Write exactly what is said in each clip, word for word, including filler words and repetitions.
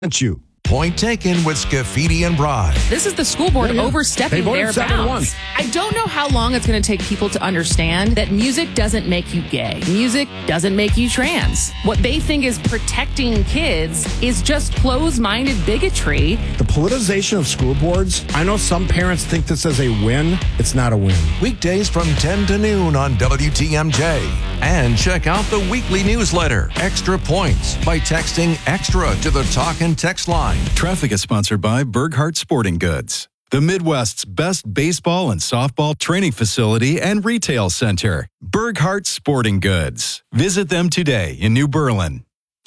you. Point taken with Scafidi and Bry. This is the school board Yeah, yeah. overstepping They voted their seven to one. bounds. I don't know how long it's going to take people to understand that music doesn't make you gay. Music doesn't make you trans. What they think is protecting kids is just closed-minded bigotry. The politicization of school boards, I know some parents think this is a win. It's not a win. Weekdays from ten to noon on W T M J. And check out the weekly newsletter, Extra Points, by texting EXTRA to the talk and text line. Traffic is sponsored by Burghardt Sporting Goods, the Midwest's best baseball and softball training facility and retail center. Burghardt Sporting Goods. Visit them today in New Berlin.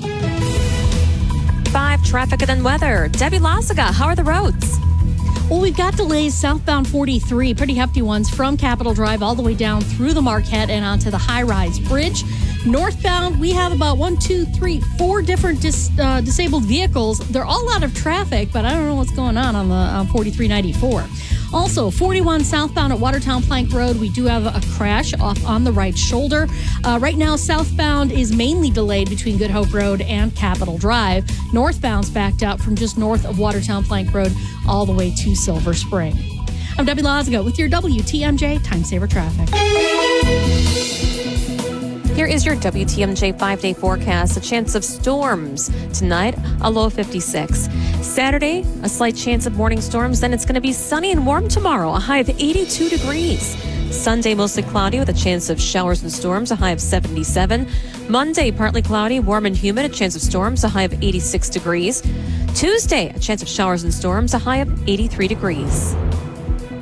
Five traffic and then weather. Debbie Lazaga, how are the roads? Well, we've got delays southbound forty-three, pretty hefty ones from Capitol Drive all the way down through the Marquette and onto the high-rise bridge. Northbound, we have about one, two, three, four different dis, uh, disabled vehicles. They're all out of traffic, but I don't know what's going on on the on forty-three ninety-four. Also, forty-one southbound at Watertown Plank Road, we do have a crash off on the right shoulder. Uh, right now, southbound is mainly delayed between Good Hope Road and Capitol Drive. Northbound's backed up from just north of Watertown Plank Road all the way to Silver Spring. I'm Debbie Lazaga with your W T M J Time Saver Traffic. Here is your W T M J five-day forecast. A chance of storms tonight, a low of fifty-six. Saturday, a slight chance of morning storms. Then it's going to be sunny and warm tomorrow, a high of eighty-two degrees. Sunday, mostly cloudy with a chance of showers and storms, a high of seventy-seven. Monday, partly cloudy, warm and humid, a chance of storms, a high of eighty-six degrees. Tuesday, a chance of showers and storms, a high of eighty-three degrees.